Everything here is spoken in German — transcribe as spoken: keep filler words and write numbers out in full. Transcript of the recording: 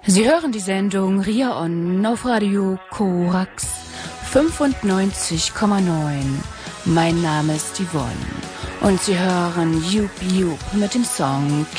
Sie hören die Sendung Ria On auf Radio Korax fünfundneunzig Komma neun. Mein Name ist Yvonne und Sie hören Jup Jup mit dem Song